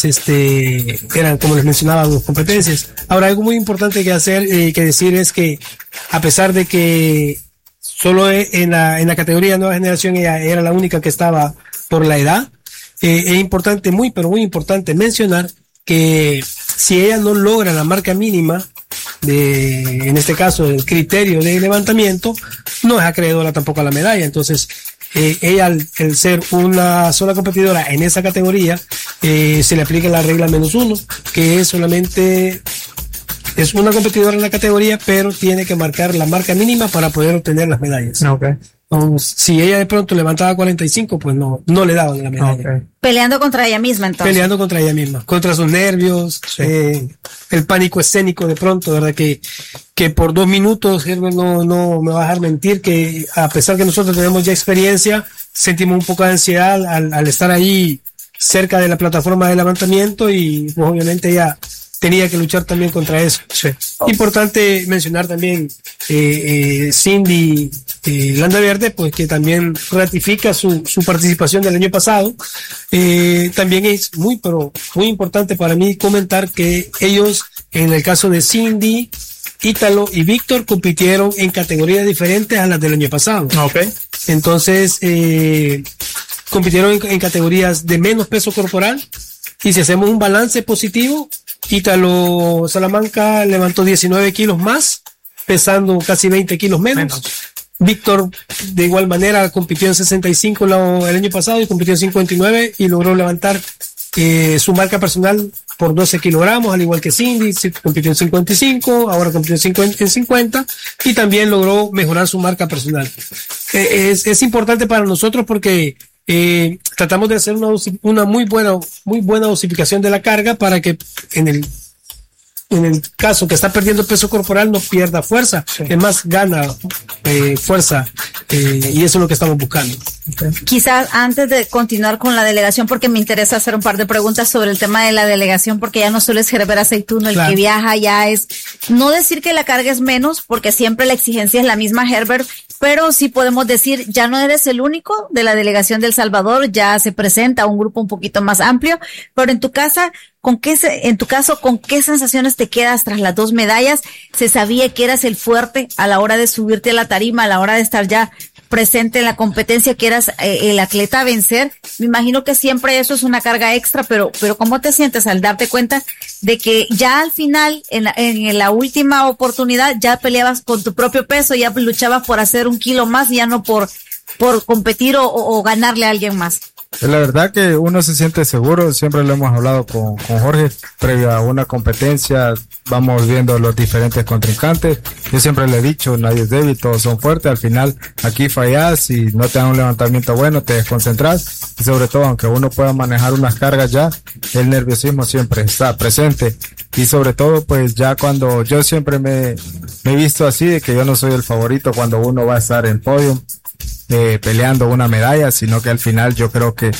eran, como les mencionaba, dos competencias. Ahora, algo muy importante que hacer, que decir es que, a pesar de que solo en la categoría de nueva generación ella era la única que estaba por la edad, es importante, pero muy importante mencionar que si ella no logra la marca mínima en este caso, el criterio de levantamiento, no es acreedora tampoco a la medalla. Entonces, ella, al ser una sola competidora en esa categoría, se le aplica la regla -1, que es solamente, es una competidora en la categoría, pero tiene que marcar la marca mínima para poder obtener las medallas. Okay. Si ella de pronto levantaba 45, pues no le daban la medalla. Okay. Peleando contra ella misma, entonces. Peleando contra ella misma, contra sus nervios, sí. El pánico escénico de pronto, ¿verdad? Que por 2 minutos, Herbert no me va a dejar mentir, que a pesar que nosotros tenemos ya experiencia, sentimos un poco de ansiedad al estar ahí cerca de la plataforma de levantamiento y pues obviamente ella tenía que luchar también contra eso. Sí. Importante mencionar también Cindy Landaverde, pues que también ratifica su participación del año pasado. También es muy importante para mí comentar que ellos, en el caso de Cindy, Ítalo y Víctor, compitieron en categorías diferentes a las del año pasado. Okay. Entonces, compitieron en categorías de menos peso corporal, y si hacemos un balance positivo, Ítalo Salamanca levantó 19 kilos más, pesando casi 20 kilos menos. Víctor, de igual manera, compitió en 65 el año pasado y compitió en 59 y logró levantar su marca personal por 12 kilogramos, al igual que Cindy, compitió en 55, ahora compitió en 50 y también logró mejorar su marca personal. Es importante para nosotros porque tratamos de hacer una muy buena dosificación de la carga para que en el caso que está perdiendo peso corporal no pierda fuerza, sí. Es más, gana fuerza, y eso es lo que estamos buscando. Okay. Quizás antes de continuar con la delegación, porque me interesa hacer un par de preguntas sobre el tema de la delegación, porque ya no solo es Herbert Aceituno el que viaja, ya es, no decir que la carga es menos, porque siempre la exigencia es la misma, Herbert, pero sí podemos decir, ya no eres el único de la delegación de El Salvador, ya se presenta un grupo un poquito más amplio, pero en tu caso, ¿con qué sensaciones te quedas tras las 2 medallas? Se sabía que eras el fuerte a la hora de subirte a la tarima, a la hora de estar ya presente en la competencia, que eras el atleta a vencer. Me imagino que siempre eso es una carga extra, pero ¿cómo te sientes al darte cuenta de que ya al final, en la última oportunidad, ya peleabas con tu propio peso, ya luchabas por hacer 1 kilo más, ya no por competir o ganarle a alguien más? La verdad que uno se siente seguro, siempre lo hemos hablado con Jorge, previo a una competencia vamos viendo los diferentes contrincantes. Yo siempre le he dicho, nadie es débil, todos son fuertes, al final aquí fallas y no te dan un levantamiento bueno, te desconcentras, y sobre todo aunque uno pueda manejar unas cargas ya, el nerviosismo siempre está presente, y sobre todo pues ya cuando yo siempre me he visto así, de que yo no soy el favorito cuando uno va a estar en podio, peleando una medalla, sino que al final yo creo que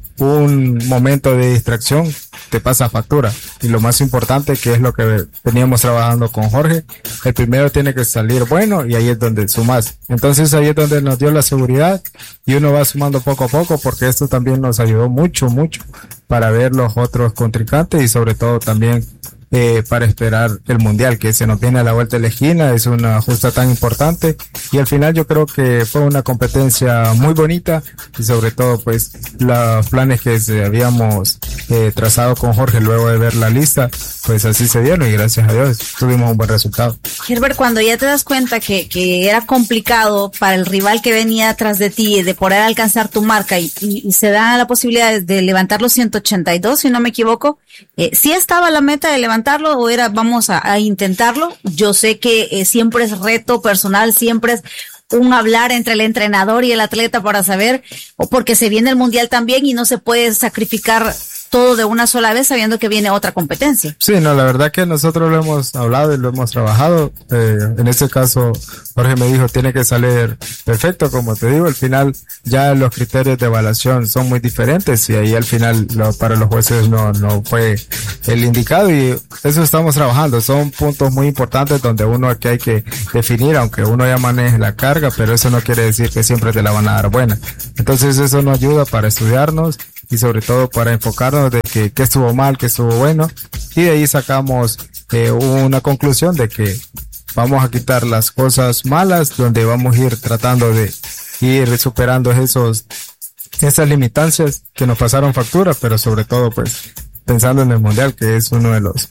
un momento de distracción te pasa factura, y lo más importante, que es lo que veníamos trabajando con Jorge, el primero tiene que salir bueno y ahí es donde sumas. Entonces ahí es donde nos dio la seguridad y uno va sumando poco a poco, porque esto también nos ayudó mucho para ver los otros contrincantes y sobre todo también para esperar el mundial que se nos viene a la vuelta de la esquina. Es una justa tan importante, y al final yo creo que fue una competencia muy bonita, y sobre todo pues los planes que habíamos trazado con Jorge luego de ver la lista, pues así se dieron, y gracias a Dios tuvimos un buen resultado. Herbert, cuando ya te das cuenta que era complicado para el rival que venía atrás de ti de poder alcanzar tu marca y se da la posibilidad de levantar los 182, si no me equivoco, ¿sí estaba la meta de levantarlo o era vamos a intentarlo? Yo sé que siempre es reto personal, siempre es un hablar entre el entrenador y el atleta para saber, o porque se viene el mundial también y no se puede sacrificar todo de una sola vez sabiendo que viene otra competencia. Sí, no, la verdad que nosotros lo hemos hablado y lo hemos trabajado. En este caso, Jorge me dijo, tiene que salir perfecto, como te digo. Al final, ya los criterios de evaluación son muy diferentes y ahí al final para los jueces no fue el indicado, y eso estamos trabajando. Son puntos muy importantes donde uno aquí hay que definir, aunque uno ya maneje la carga, pero eso no quiere decir que siempre te la van a dar buena. Entonces eso nos ayuda para estudiarnos y sobre todo para enfocarnos de que estuvo mal, que estuvo bueno, y de ahí sacamos una conclusión de que vamos a quitar las cosas malas, donde vamos a ir tratando de ir superando esas limitancias que nos pasaron factura, pero sobre todo pues pensando en el mundial, que es uno de los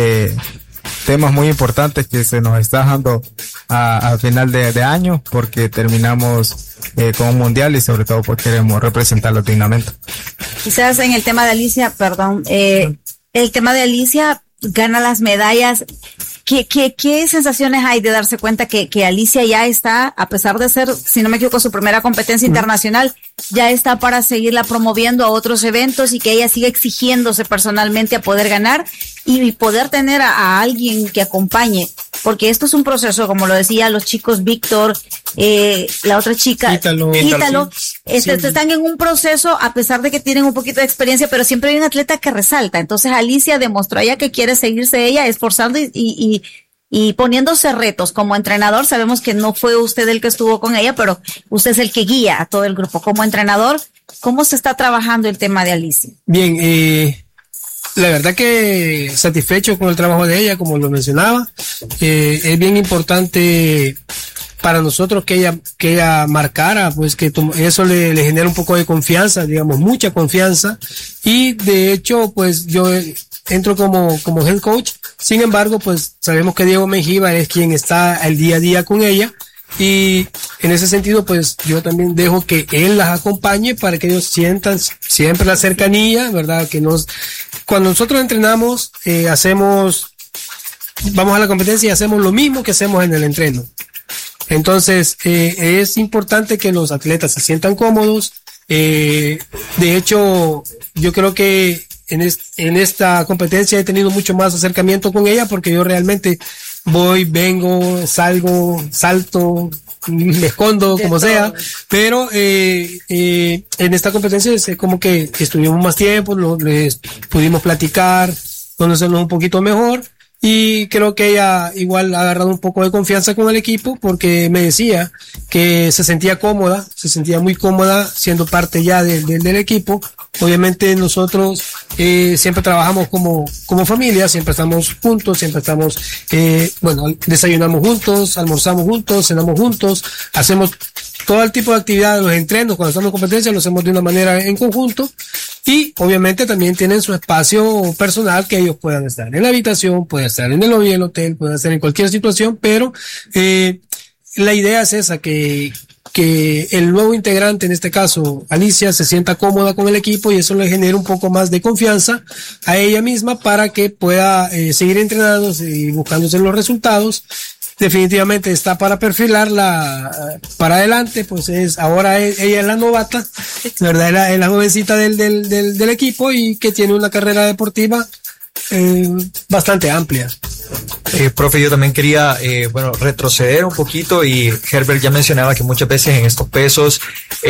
temas muy importantes que se nos está dando a final de año, porque terminamos con un mundial y sobre todo porque queremos representarlo dignamente. Quizás en el tema de Alicia, el tema de Alicia gana las medallas. ¿Qué sensaciones hay de darse cuenta que Alicia ya está, a pesar de ser, si no me equivoco, su primera competencia internacional, ya está para seguirla promoviendo a otros eventos y que ella siga exigiéndose personalmente a poder ganar y poder tener a alguien que acompañe? Porque esto es un proceso, como lo decía, los chicos Víctor, la otra chica, Ítalo, están en un proceso, a pesar de que tienen un poquito de experiencia, pero siempre hay un atleta que resalta. Entonces Alicia demostró ya que quiere seguirse ella, esforzando y poniéndose retos. Como entrenador, sabemos que no fue usted el que estuvo con ella, pero usted es el que guía a todo el grupo. Como entrenador, ¿cómo se está trabajando el tema de Alicia? Bien, la verdad que satisfecho con el trabajo de ella, como lo mencionaba. Es bien importante para nosotros que ella marcara, pues que eso le genera un poco de confianza, digamos, mucha confianza. Y de hecho, pues yo entro como head coach. Sin embargo, pues sabemos que Diego Mengíbar es quien está el día a día con ella. Y en ese sentido, pues yo también dejo que él las acompañe para que ellos sientan siempre la cercanía, ¿verdad? Cuando nosotros entrenamos, vamos a la competencia y hacemos lo mismo que hacemos en el entreno. Entonces, es importante que los atletas se sientan cómodos. De hecho, yo creo que en esta competencia he tenido mucho más acercamiento con ella, porque yo realmente voy, vengo, salgo, salto, me escondo, como sea, pero en esta competencia es como que estuvimos más tiempo, les pudimos platicar, conocernos un poquito mejor, y creo que ella igual ha agarrado un poco de confianza con el equipo, porque me decía que se sentía muy cómoda siendo parte ya del equipo. Obviamente nosotros siempre trabajamos como familia, siempre estamos juntos, desayunamos juntos, almorzamos juntos, cenamos juntos, hacemos todo el tipo de actividades, los entrenos, cuando estamos en competencia, lo hacemos de una manera en conjunto, y obviamente también tienen su espacio personal que ellos puedan estar en la habitación, pueden estar en el lobby del hotel, pueden estar en cualquier situación, pero la idea es esa, que el nuevo integrante, en este caso Alicia, se sienta cómoda con el equipo, y eso le genera un poco más de confianza a ella misma para que pueda seguir entrenando y buscándose los resultados. Definitivamente está para perfilarla para adelante, pues ella es la novata, la verdad es la jovencita del equipo, y que tiene una carrera deportiva bastante amplia. Profe, yo también quería retroceder un poquito, y Herbert ya mencionaba que muchas veces en estos pesos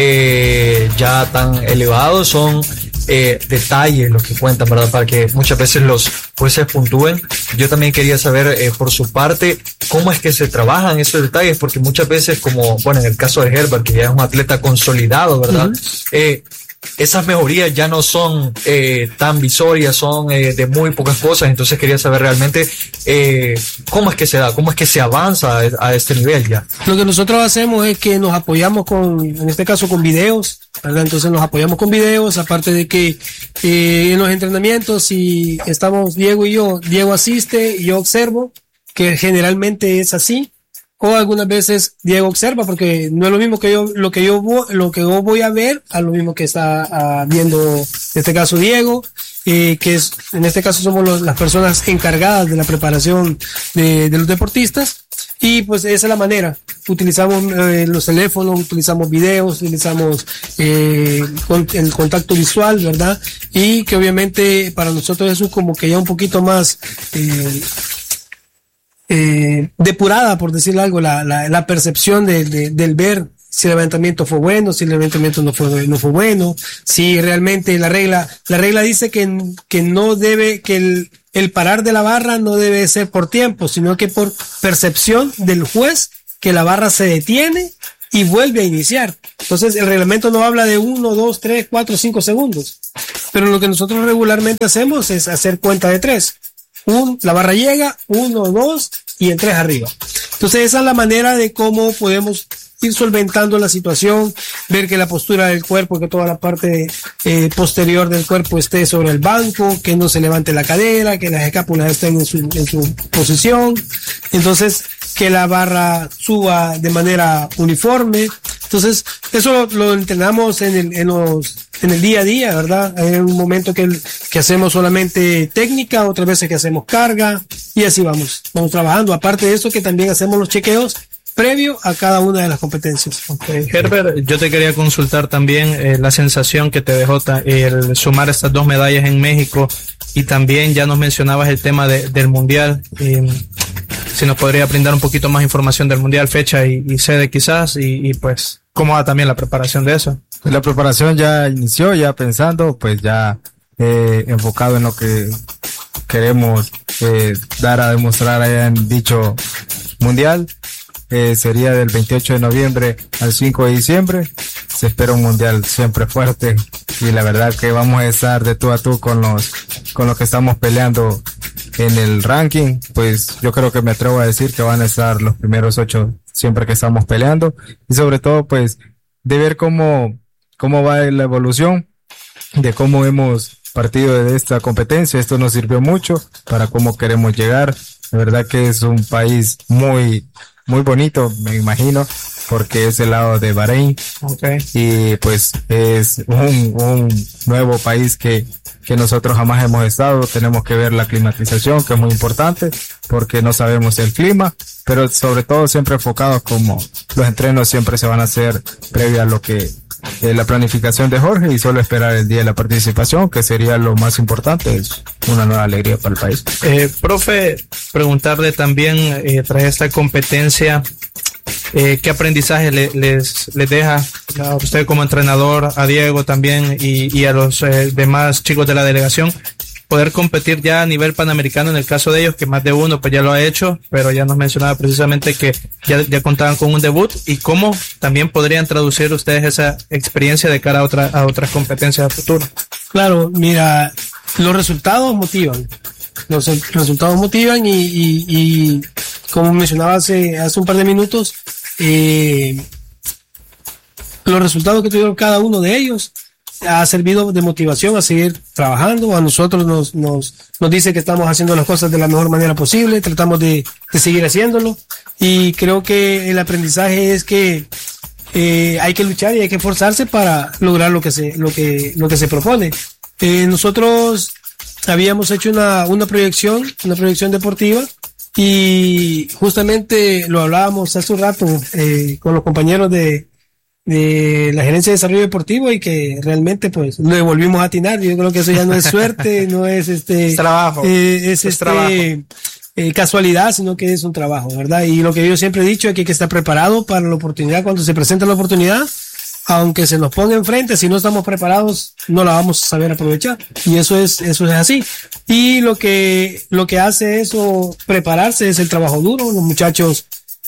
ya tan elevados son detalles los que cuentan, ¿verdad? Para que muchas veces los jueces puntúen. Yo también quería saber por su parte cómo es que se trabajan esos detalles, porque muchas veces, como en el caso de Herbert, que ya es un atleta consolidado, ¿verdad? Uh-huh. Esas mejorías ya no son tan visorias, son de muy pocas cosas. Entonces quería saber realmente cómo es que se da, cómo es que se avanza a este nivel ya. Lo que nosotros hacemos es que nos apoyamos en este caso con videos, ¿verdad? Entonces nos apoyamos con videos, aparte de que en los entrenamientos, si estamos Diego y yo, Diego asiste y yo observo, que generalmente es así. O algunas veces Diego observa, porque no es lo mismo que lo que yo voy a ver a lo mismo que está viendo, en este caso Diego, que es, en este caso somos las personas encargadas de la preparación de los deportistas, y pues esa es la manera. Utilizamos los teléfonos, utilizamos videos, utilizamos el contacto visual, ¿verdad? Y que obviamente para nosotros eso es como que ya un poquito más depurada, por decirle algo, la percepción del ver si el levantamiento fue bueno, si el levantamiento no fue bueno, si realmente la regla dice que no debe, que el parar de la barra no debe ser por tiempo, sino que por percepción del juez, que la barra se detiene y vuelve a iniciar. Entonces el reglamento no habla de 1, 2, 3, 4, 5 segundos. Pero lo que nosotros regularmente hacemos es hacer cuenta de 3. La barra llega, 1, 2 y en 3 arriba. Entonces esa es la manera de cómo podemos ir solventando la situación, ver que la postura del cuerpo, que toda la parte posterior del cuerpo esté sobre el banco, que no se levante la cadera, que las escápulas estén en su posición. Entonces, que la barra suba de manera uniforme. Entonces, eso lo entrenamos en el día a día, ¿verdad? Hay un momento que hacemos solamente técnica, otras veces que hacemos carga, y así vamos trabajando. Aparte de eso, que también hacemos los chequeos previo a cada una de las competencias. Okay. Herbert, yo te quería consultar también la sensación que te dejó el sumar estas 2 medallas en México, y también ya nos mencionabas el tema del Mundial. Si nos podría brindar un poquito más información del Mundial, fecha y sede quizás, y pues cómo va también la preparación de eso. La preparación ya inició, ya pensando, pues ya enfocado en lo que queremos dar a demostrar allá en dicho Mundial. Sería del 28 de noviembre al 5 de diciembre. Se espera un mundial siempre fuerte, y la verdad que vamos a estar de tú a tú con los que estamos peleando en el ranking. Pues yo creo que me atrevo a decir que van a estar los primeros 8 siempre que estamos peleando, y sobre todo pues de ver cómo va la evolución, de cómo hemos partido de esta competencia. Esto nos sirvió mucho para cómo queremos llegar. La verdad que es un país muy bonito, me imagino, porque es el lado de Bahrein. Okay. Y pues es un nuevo país que nosotros jamás hemos estado. Tenemos que ver la climatización, que es muy importante, porque no sabemos el clima, pero sobre todo siempre enfocados como los entrenos siempre se van a hacer previa a lo que la planificación de Jorge, y solo esperar el día de la participación, que sería lo más importante. Es una nueva alegría para el país. Profe, preguntarle también, tras esta competencia, ¿qué aprendizaje les deja a usted como entrenador, a Diego también, y a los demás chicos de la delegación, poder competir ya a nivel panamericano? En el caso de ellos, que más de uno pues ya lo ha hecho, pero ya nos mencionaba precisamente que ya contaban con un debut, y cómo también podrían traducir ustedes esa experiencia de cara a otras competencias a futuro. Claro, mira, los resultados motivan. Los resultados motivan, y como mencionaba hace un par de minutos, los resultados que tuvieron cada uno de ellos ha servido de motivación a seguir trabajando. A nosotros nos dice que estamos haciendo las cosas de la mejor manera posible, tratamos de seguir haciéndolo, y creo que el aprendizaje es que hay que luchar y hay que esforzarse para lograr lo que se propone. Nosotros habíamos hecho una proyección deportiva, y justamente lo hablábamos hace un rato con los compañeros de la gerencia de desarrollo deportivo, y que realmente pues le volvimos a atinar. Yo creo que eso ya no es suerte, no es trabajo, casualidad, sino que es un trabajo, ¿verdad? Y lo que yo siempre he dicho es que hay que estar preparado para la oportunidad. Cuando se presenta la oportunidad, aunque se nos ponga enfrente, si no estamos preparados, no la vamos a saber aprovechar. Y eso es así. Y lo que hace eso, prepararse, es el trabajo duro. Los muchachos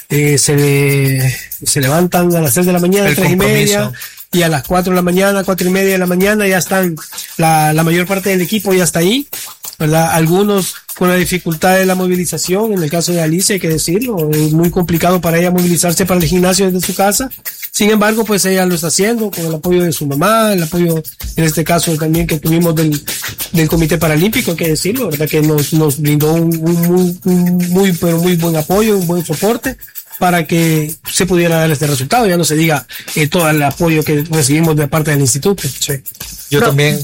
se levantan a las 6 de la mañana, 3:30, y a las 4 de la mañana, 4:30 de la mañana ya están, la mayor parte del equipo ya está ahí, ¿verdad? Algunos con la dificultad de la movilización. En el caso de Alicia, hay que decirlo, es muy complicado para ella movilizarse para el gimnasio desde su casa. Sin embargo, pues ella lo está haciendo con el apoyo de su mamá, el apoyo, en este caso también que tuvimos del Comité Paralímpico, hay que decirlo, ¿verdad? Que nos brindó un muy buen apoyo, un buen soporte para que se pudiera dar este resultado. Ya no se diga todo el apoyo que recibimos de parte del instituto. Sí. Yo también,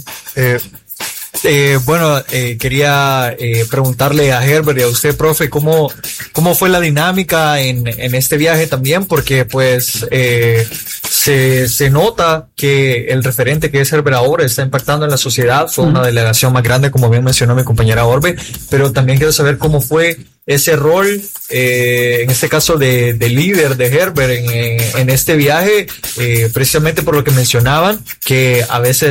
quería preguntarle a Herbert y a usted, profe, cómo fue la dinámica en este viaje también, porque pues se nota que el referente que es Herbert ahora está impactando en la sociedad. Fue una delegación más grande, como bien mencionó mi compañera Orbe, pero también quiero saber cómo fue ese rol, en este caso de líder de Herbert en este viaje, precisamente por lo que mencionaban, que a veces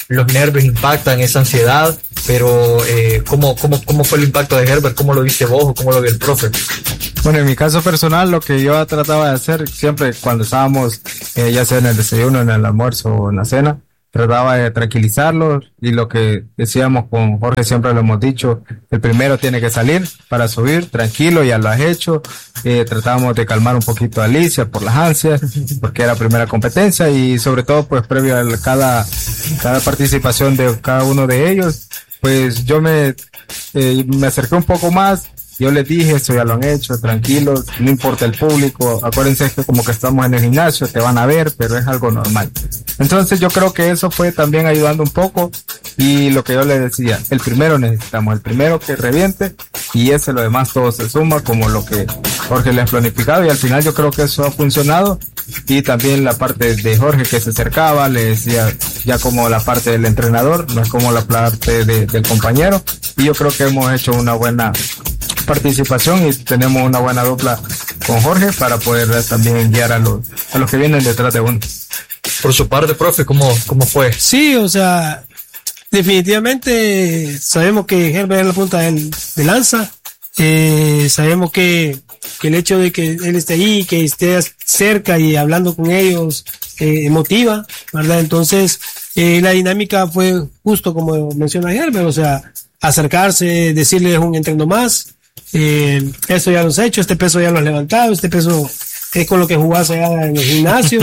los nervios impactan, esa ansiedad, pero ¿cómo fue el impacto de Herbert? ¿Cómo lo viste vos o cómo lo vio el profe? Bueno, en mi caso personal, lo que yo trataba de hacer siempre cuando estábamos, ya sea en el desayuno, en el almuerzo o en la cena, trataba de tranquilizarlos, y lo que decíamos con Jorge, siempre lo hemos dicho, el primero tiene que salir para subir, tranquilo, ya lo has hecho. Tratábamos de calmar un poquito a Alicia por las ansias, porque era primera competencia, y sobre todo pues previo a cada participación de cada uno de ellos, pues yo me acerqué un poco más. Yo les dije, esto ya lo han hecho, tranquilos, no importa el público, acuérdense que como que estamos en el gimnasio, te van a ver, pero es algo normal. Entonces yo creo que eso fue también ayudando un poco, y lo que yo les decía, el primero necesitamos, el primero que reviente, y ese lo demás todo se suma, como lo que Jorge le ha planificado, y al final yo creo que eso ha funcionado. Y también la parte de Jorge que se acercaba, le decía ya como la parte del entrenador, no es como la parte del compañero, y yo creo que hemos hecho una buena participación y tenemos una buena dupla con Jorge para poder también guiar a los que vienen detrás de uno. Por su parte, profe, ¿cómo fue? Sí, o sea, definitivamente sabemos que Herbert es la punta de lanza. Sabemos que el hecho de que él esté ahí, que esté cerca y hablando con ellos, motiva, ¿verdad? Entonces, la dinámica fue justo como menciona Herbert, o sea, acercarse, decirles un entreno más, eso ya lo has hecho, este peso ya lo has levantado, este peso es con lo que jugás allá en el gimnasio,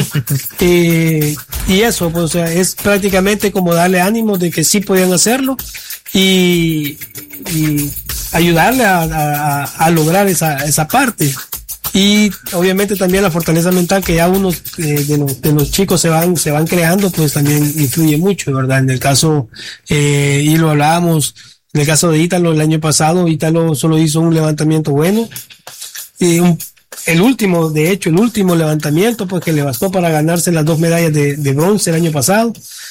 y eso, pues, o sea, es prácticamente como darle ánimo de que sí podían hacerlo, y ayudarle a lograr esa parte. Y obviamente también la fortaleza mental que ya unos de los chicos se van creando, pues también influye mucho, ¿verdad? En el caso, y lo hablábamos, en el caso de Ítalo, el año pasado, Ítalo solo hizo un levantamiento bueno, y el último levantamiento, pues que le bastó para ganarse las 2 medallas de bronce el año pasado.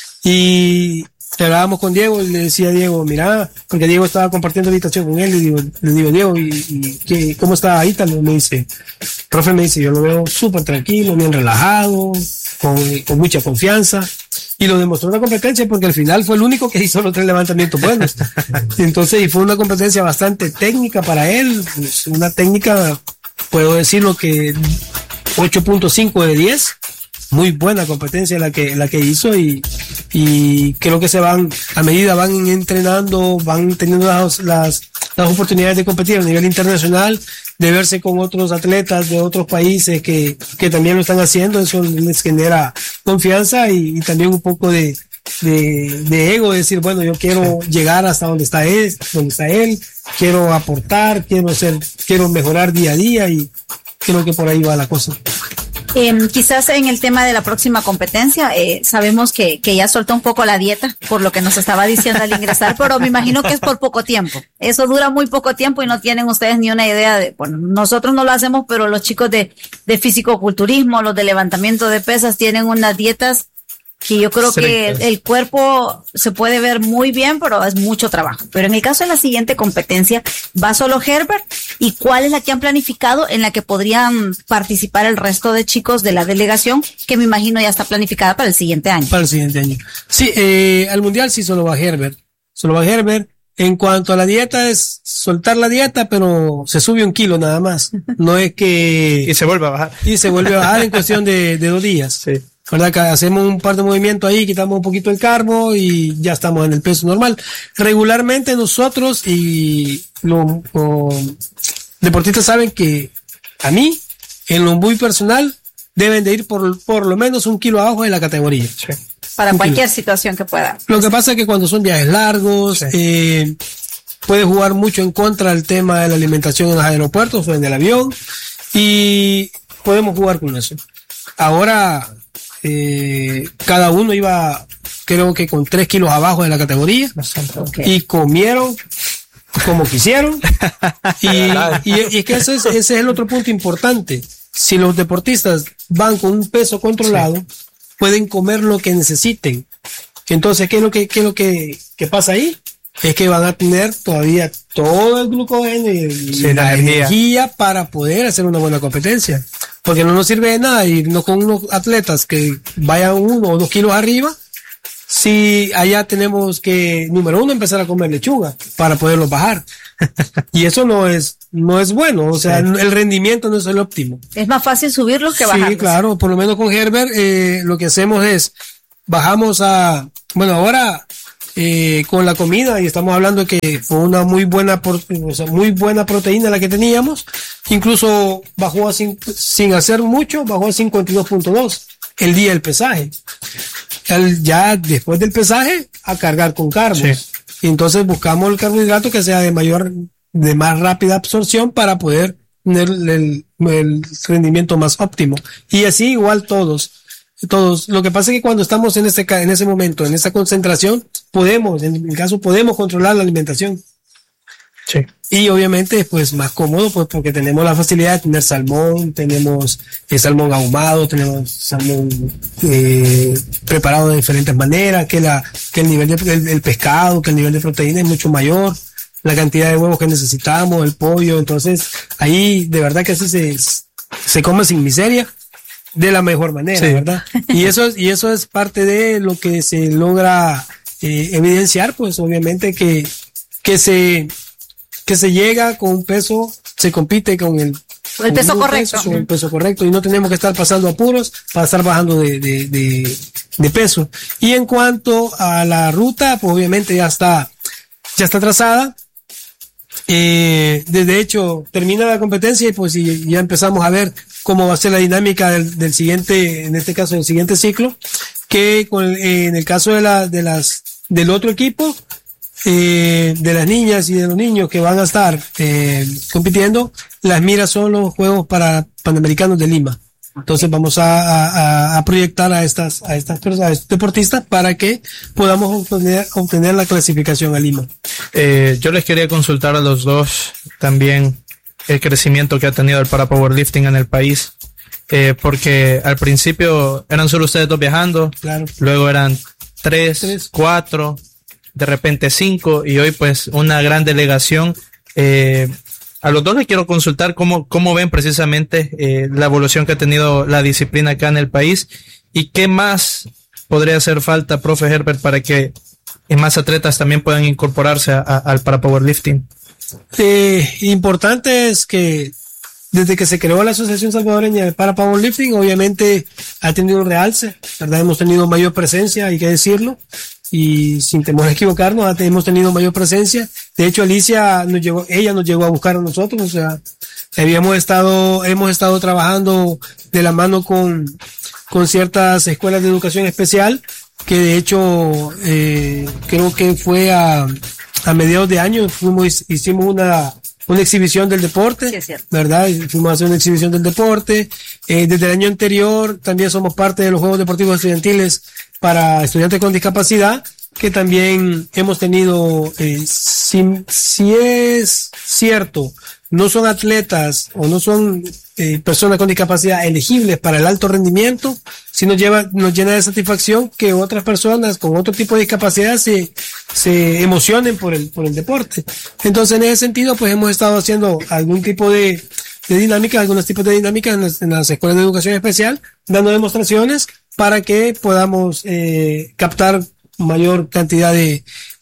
Y hablábamos con Diego y le decía a Diego, mira, porque Diego estaba compartiendo habitación con él, le digo Diego, ¿y cómo está Ítalo? Me dice, profe, yo lo veo súper tranquilo, bien relajado, con mucha confianza. Y lo demostró en la competencia porque al final fue el único que hizo los 3 levantamientos buenos. Entonces, y fue una competencia bastante técnica para él, pues, una técnica, puedo decirlo que 8.5 de 10, muy buena competencia la que hizo, y creo que a medida van entrenando, van teniendo las oportunidades de competir a nivel internacional, de verse con otros atletas de otros países que también lo están haciendo, eso les genera confianza y también un poco de ego, de decir, bueno, yo quiero llegar hasta donde está él, quiero aportar, quiero mejorar día a día, y creo que por ahí va la cosa. Quizás en el tema de la próxima competencia, sabemos que ya soltó un poco la dieta, por lo que nos estaba diciendo al ingresar, pero me imagino que es por poco tiempo. Eso dura muy poco tiempo y no tienen ustedes ni una idea de, bueno, nosotros no lo hacemos, pero los chicos de fisicoculturismo, los de levantamiento de pesas, tienen unas dietas que yo creo que el cuerpo se puede ver muy bien, pero es mucho trabajo. Pero en el caso de la siguiente competencia, ¿va solo Herbert? ¿Y cuál es la que han planificado en la que podrían participar el resto de chicos de la delegación, que me imagino ya está planificada para el siguiente año? Para el siguiente año. Sí, al mundial sí solo va Herbert. En cuanto a la dieta, es soltar la dieta, pero se sube 1 kilo nada más. No es que... Y se vuelve a bajar. Y se vuelve a bajar en cuestión de 2 días. Sí. ¿Verdad? Que hacemos un par de movimientos ahí, quitamos un poquito el carbo y ya estamos en el peso normal. Regularmente nosotros y los deportistas saben que a mí, en lo muy personal, deben de ir por lo menos 1 kilo abajo de la categoría. Sí. Para cualquier situación que pueda. Lo que pasa es que cuando son viajes largos, sí, puede jugar mucho en contra el tema de la alimentación en los aeropuertos o en el avión, y podemos jugar con eso. Ahora, cada uno iba, creo que con 3 kilos abajo de la categoría, y comieron como quisieron, y es que ese es el otro punto importante. Si los deportistas van con un peso controlado, sí, pueden comer lo que necesiten. Entonces, ¿qué es lo que pasa ahí? Es que van a tener todavía todo el glucógeno y la energía para poder hacer una buena competencia. Porque no nos sirve de nada irnos con unos atletas que vayan 1 o 2 kilos arriba si allá tenemos que, número uno, empezar a comer lechuga para poderlos bajar. Y eso no es bueno, o sea, el rendimiento no es el óptimo. Es más fácil subirlos que bajarlos. Sí, claro, por lo menos con Herbert, lo que hacemos es, bajamos ahora, con la comida, y estamos hablando que fue una muy buena proteína la que teníamos, incluso bajó sin hacer mucho, bajó a 52.2 el día del pesaje. Ya después del pesaje, a cargar con carbos. Sí. Y entonces buscamos el carbohidrato que sea de más rápida absorción para poder tener el rendimiento más óptimo. Y así igual todos. Lo que pasa es que cuando estamos en ese momento, en esa concentración, en mi caso, podemos controlar la alimentación. Sí. Y obviamente es pues más cómodo, pues porque tenemos la facilidad de tener salmón, tenemos salmón ahumado, tenemos salmón preparado de diferentes maneras, que el nivel del pescado, que el nivel de proteína es mucho mayor, la cantidad de huevos que necesitamos, el pollo. Entonces ahí de verdad que así se come sin miseria, de la mejor manera, sí, ¿verdad? Y eso es parte de lo que se logra evidenciar, pues obviamente que se llega con un peso, se compite con el peso correcto. Con el peso correcto, y no tenemos que estar pasando apuros para estar bajando de peso. Y en cuanto a la ruta, pues obviamente ya está trazada. De hecho, termina la competencia y pues ya empezamos a ver cómo va a ser la dinámica del siguiente, en este caso del siguiente ciclo, que en el caso del otro equipo, de las niñas y de los niños que van a estar compitiendo, las miras son los Juegos Panamericanos de Lima. Entonces vamos a proyectar a estos deportistas para que podamos obtener la clasificación a Lima. Yo les quería consultar a los dos también el crecimiento que ha tenido el para powerlifting en el país, porque al principio eran solo ustedes dos viajando, claro, luego eran 3, 4, de repente 5, y hoy pues una gran delegación. A los dos les quiero consultar cómo ven precisamente la evolución que ha tenido la disciplina acá en el país, y qué más podría hacer falta, profe Herbert, para que más atletas también puedan incorporarse al para powerlifting. Importante es que desde que se creó la Asociación Salvadoreña de para powerlifting, obviamente ha tenido un realce, ¿verdad? Hemos tenido mayor presencia, hay que decirlo, y sin temor a equivocarnos, hemos tenido mayor presencia. De hecho, Alicia ella nos llegó a buscar a nosotros, o sea, hemos estado trabajando de la mano con ciertas escuelas de educación especial, que de hecho creo que fue a mediados de año hicimos una exhibición del deporte, sí, ¿verdad? Fuimos a hacer una exhibición del deporte. Desde el año anterior también somos parte de los Juegos Deportivos Estudiantiles para estudiantes con discapacidad, que también hemos tenido, si es cierto, no son atletas o no son personas con discapacidad elegibles para el alto rendimiento, sí nos llena de satisfacción que otras personas con otro tipo de discapacidad se emocionen por el deporte. Entonces, en ese sentido, pues hemos estado haciendo algún tipo de dinámica, algunos tipos de dinámicas en las escuelas de educación especial, dando demostraciones para que podamos captar mayor cantidad de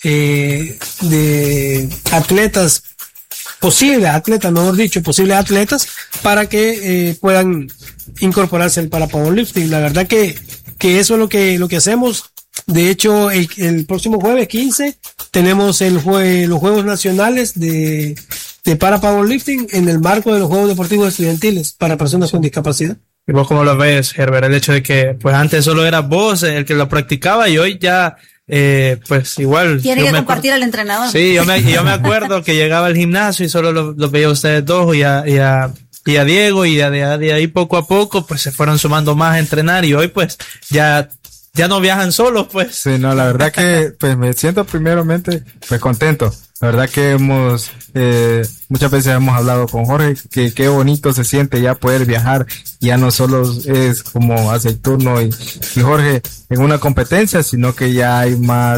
atletas, posibles atletas, para que puedan incorporarse al para powerlifting. La verdad que eso es lo que hacemos. De hecho, el próximo jueves 15 tenemos los Juegos Nacionales de para powerlifting en el marco de los Juegos Deportivos Estudiantiles para personas con discapacidad. ¿Y vos cómo lo ves, Herbert? El hecho de que pues antes solo eras vos el que lo practicaba, y hoy ya pues igual tiene que compartir al entrenador. Sí, yo me acuerdo que llegaba al gimnasio y solo los veía a ustedes dos y a Diego, y de ahí poco a poco pues se fueron sumando más a entrenar, y hoy pues ya no viajan solos, pues. Sí, no, la verdad que pues me siento primeramente pues contento. La verdad que muchas veces hemos hablado con Jorge que qué bonito se siente ya poder viajar, ya no solo es como hace el turno y Jorge en una competencia, sino que ya hay más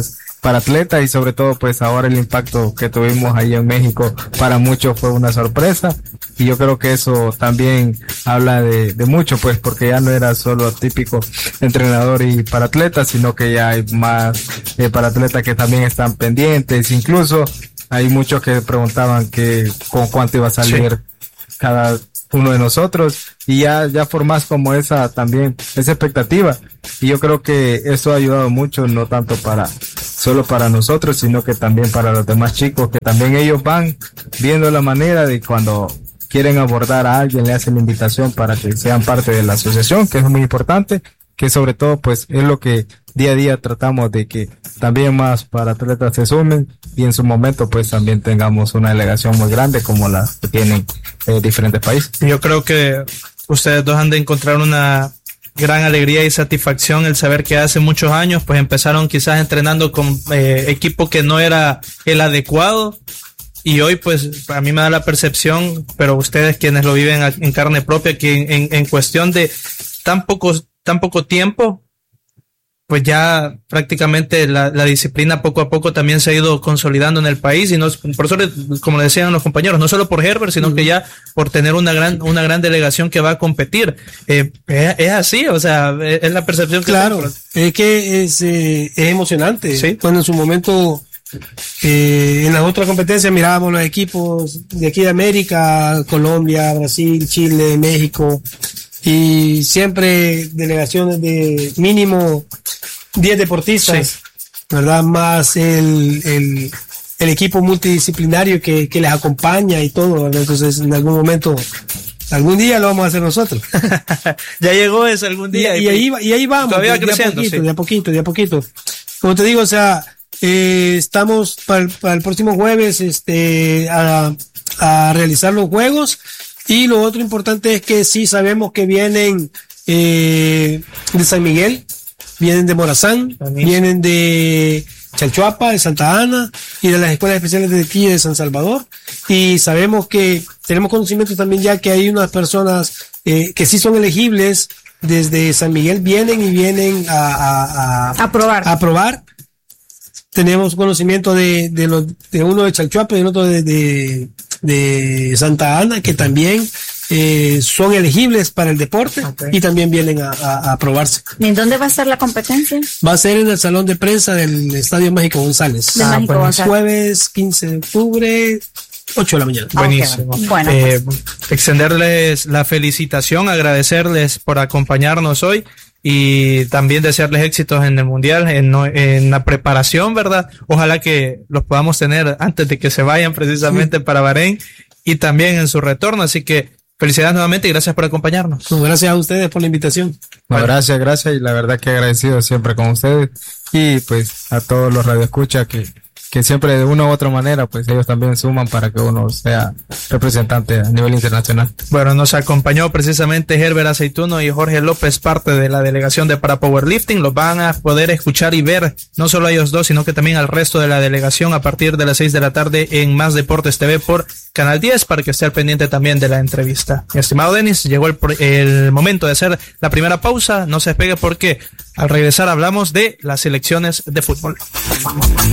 para atletas, y sobre todo pues ahora el impacto que tuvimos ahí en México para muchos fue una sorpresa, y yo creo que eso también habla de mucho, pues porque ya no era solo típico entrenador y para atletas, sino que ya hay más para atletas que también están pendientes. Incluso hay muchos que preguntaban que con cuánto iba a salir cada uno de nosotros, y ya formas como esa expectativa, y yo creo que eso ha ayudado mucho, no tanto solo para nosotros, sino que también para los demás chicos, que también ellos van viendo la manera de cuando quieren abordar a alguien, le hacen la invitación para que sean parte de la asociación, que es muy importante, que sobre todo pues es lo que día a día tratamos de que también más para atletas se sumen, y en su momento pues también tengamos una delegación muy grande como la que tienen diferentes países. Yo creo que ustedes dos han de encontrar una gran alegría y satisfacción el saber que hace muchos años pues empezaron quizás entrenando con equipo que no era el adecuado, y hoy pues a mí me da la percepción, pero ustedes quienes lo viven en carne propia, que en cuestión de tan poco tiempo, pues ya prácticamente la disciplina poco a poco también se ha ido consolidando en el país, y no, por eso, como decían los compañeros, no solo por Herbert, sino que ya por tener una gran delegación que va a competir. Es así, o sea, es la percepción que claro, tengo. es que es emocionante. ¿Sí? Cuando en su momento en las otras competencias mirábamos los equipos de aquí de América, Colombia, Brasil, Chile, México, y siempre delegaciones de mínimo 10 deportistas, ¿verdad? Más el equipo multidisciplinario que les acompaña y todo, ¿verdad? Entonces, en algún día lo vamos a hacer nosotros. Ya llegó ese algún día. Y ahí vamos. Todavía creciendo, de a poquito. Como te digo, o sea, estamos para el próximo jueves, a realizar los juegos. Y lo otro importante es que sí sabemos que vienen de San Miguel, vienen de Morazán, vienen de Chalchuapa, de Santa Ana y de las escuelas especiales de aquí de San Salvador. Y sabemos que tenemos conocimiento también ya que hay unas personas que sí son elegibles desde San Miguel, vienen a probar. Tenemos conocimiento de uno de Chalchuapa y el otro de Santa Ana, que también son elegibles para el deporte, y también vienen a probarse. ¿Y en dónde va a ser la competencia? Va a ser en el salón de prensa del Estadio Mágico González. González. Jueves 15 de octubre, 8 de la mañana. Buenísimo. Okay. Bueno, extenderles la felicitación, agradecerles por acompañarnos hoy, y también desearles éxitos en el Mundial, en la preparación, ¿verdad? Ojalá que los podamos tener antes de que se vayan precisamente para Bahrein, y también en su retorno. Así que felicidades nuevamente y gracias por acompañarnos. Gracias a ustedes por la invitación. Bueno, gracias, y la verdad que agradecido siempre con ustedes, y pues a todos los radioescuchas que siempre de una u otra manera pues ellos también suman para que uno sea representante a nivel internacional. Bueno, nos acompañó precisamente Herbert Aceituno y Jorge López, parte de la delegación de para Powerlifting. Los van a poder escuchar y ver no solo a ellos dos, sino que también al resto de la delegación a partir de las 6 de la tarde en Más Deportes TV por Canal 10, para que esté al pendiente también de la entrevista. Mi estimado Denis, llegó el momento de hacer la primera pausa. No se despegue porque al regresar hablamos de las selecciones de fútbol.